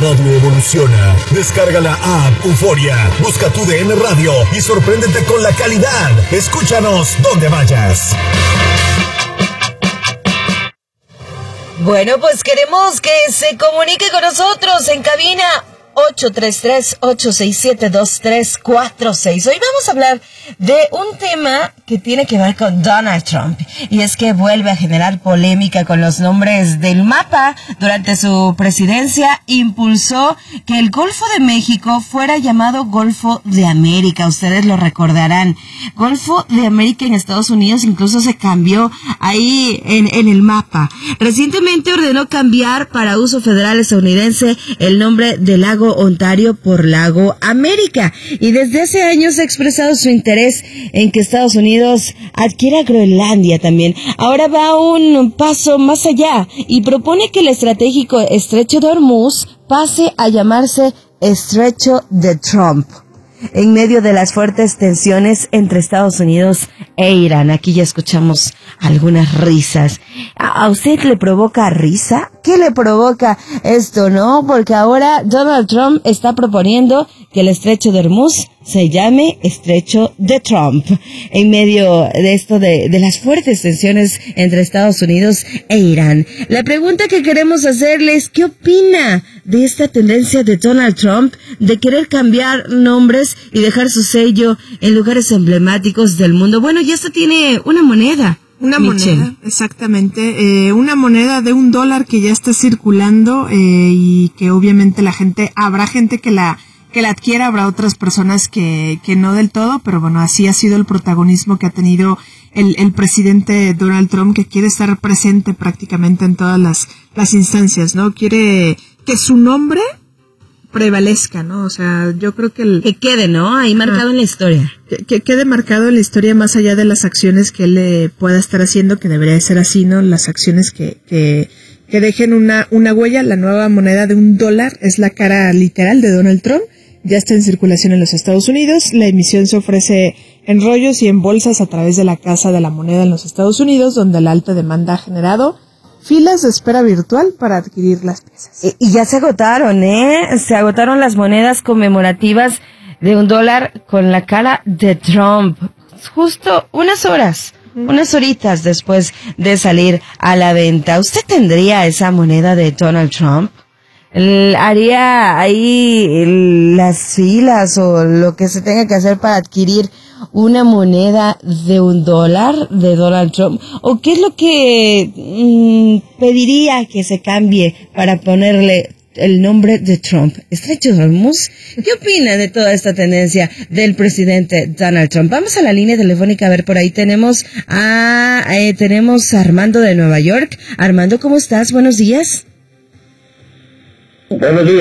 radio evoluciona. Descarga la app Euforia, busca tu DN Radio y sorpréndete con la calidad. Escúchanos donde vayas. Bueno, pues queremos que se comunique con nosotros en cabina 833-867-2346. Hoy vamos a hablar de un tema que tiene que ver con Donald Trump, y es que vuelve a generar polémica con los nombres del mapa. Durante su presidencia impulsó que el Golfo de México fuera llamado Golfo de América. Ustedes lo recordarán. Golfo de América en Estados Unidos incluso se cambió ahí en el mapa. Recientemente ordenó cambiar para uso federal estadounidense el nombre del lago Ontario por Lago América, y desde hace años ha expresado su interés en que Estados Unidos adquiera Groenlandia también. Ahora va un paso más allá y propone que el estratégico Estrecho de Hormuz pase a llamarse Estrecho de Trump, en medio de las fuertes tensiones entre Estados Unidos e Irán. Aquí ya escuchamos algunas risas. ¿A usted le provoca risa? ¿Qué le provoca esto, no? Porque ahora Donald Trump está proponiendo que el Estrecho de Hormuz se llame Estrecho de Trump, en medio de esto de las fuertes tensiones entre Estados Unidos e Irán. La pregunta que queremos hacerle es: ¿qué opina de esta tendencia de Donald Trump de querer cambiar nombres y dejar su sello en lugares emblemáticos del mundo? Bueno, ya hasta tiene una moneda. Una Michelle. moneda, exactamente, una moneda de $1 que ya está circulando, y que obviamente habrá gente que la adquiera, habrá otras personas que no del todo, pero bueno, así ha sido el protagonismo que ha tenido el presidente Donald Trump, que quiere estar presente prácticamente en todas las instancias, ¿no? Quiere que su nombre prevalezca, ¿no? O sea, yo creo que quede, ¿no? Ahí marcado en la historia. Que quede marcado en la historia, más allá de las acciones que él pueda estar haciendo, que debería de ser así, ¿no? Las acciones que dejen una huella. La nueva moneda de $1 es la cara literal de Donald Trump. Ya está en circulación en los Estados Unidos. La emisión se ofrece en rollos y en bolsas a través de la Casa de la Moneda en los Estados Unidos, donde la alta demanda ha generado filas de espera virtual para adquirir las piezas. Y ya se agotaron, Se agotaron las monedas conmemorativas de $1 con la cara de Trump. Justo unas horitas después de salir a la venta. ¿Usted tendría esa moneda de Donald Trump? ¿Haría ahí las filas o lo que se tenga que hacer para adquirir una moneda de $1 de Donald Trump? ¿O qué es lo que pediría que se cambie para ponerle el nombre de Trump? ¿Estrecho de Hormuz? ¿Qué opina de toda esta tendencia del presidente Donald Trump? Vamos a la línea telefónica, a ver, por ahí tenemos a Armando de Nueva York. Armando, ¿cómo estás? Buenos días. Buenos días.